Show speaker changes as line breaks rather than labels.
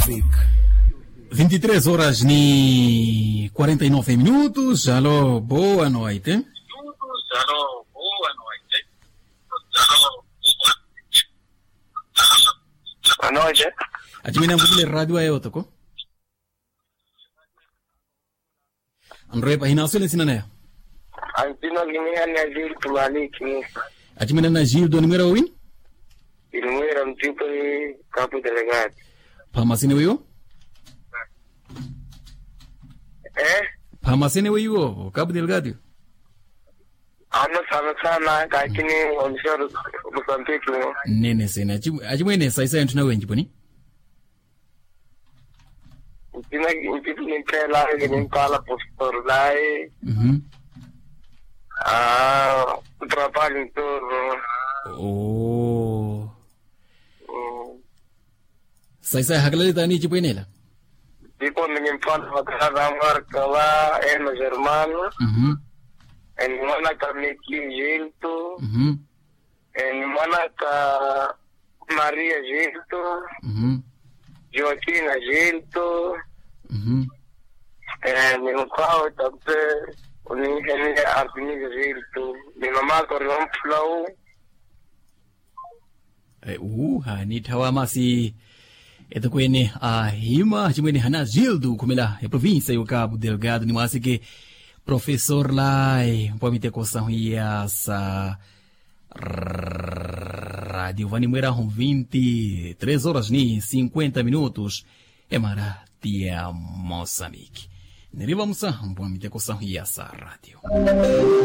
Music. 23 horas e 49 minutos. Alô, boa noite.
Boa noite.
Admina mbule radio ayo toko. Andre pa hinasole sinana.
Antino limia na Gil Tumaliki.
Admina na Gil do número win?
Número mtipo ni Campo Delegado.
Pamasine weyo? Pamasine weyo, Campo Delegado.
Ano sana kakini onshoro Mozambique.
Nene sena. Ajimwene saisa ntuna wenji poni?
Mtipo ni pela ni kala postor lai. Trabalho todo.
Oh. Saisa haglali tani chipwenela.
Tipo nimempata wakala marka wa eno germano. En mana ka Miki Gilto. En mana ka Maria Gilto. Joaquina Gilto. Mi mukao tape uniheni Artemisia Gilto. Mi mama Corion Flow.
Ni tawamasi ito kwene hima chimwene hana Gildo kumela e província yo Cabo Delgado ni mwasike professor lai mpomite kosa ya sa radio vani mwera 23 horas ni 50 minutos e mara tia Moçambique. Neriva musa mpomite kosa ya sa radio.